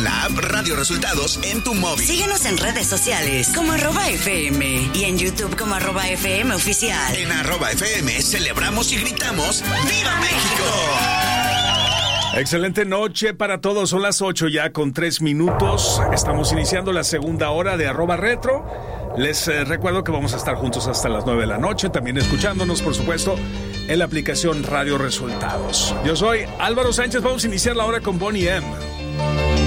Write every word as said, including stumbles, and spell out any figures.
la app Radio Resultados en tu móvil. Síguenos en redes sociales como arroba F M y en YouTube como arroba F M Oficial. En arroba F M celebramos y gritamos ¡Viva México! Excelente noche para todos, son las ocho ya con tres minutos. Estamos iniciando la segunda hora de arroba retro. Les eh, recuerdo que vamos a estar juntos hasta las nueve de la noche, también escuchándonos, por supuesto, en la aplicación Radio Resultados. Yo soy Álvaro Sánchez, vamos a iniciar la hora con Bonnie M.